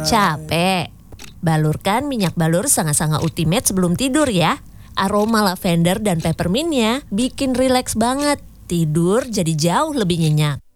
Capek? Balurkan minyak balur Sanga-Sanga Ultimate sebelum tidur ya. Aroma lavender dan peppermintnya bikin rileks banget. Tidur jadi jauh lebih nyenyak.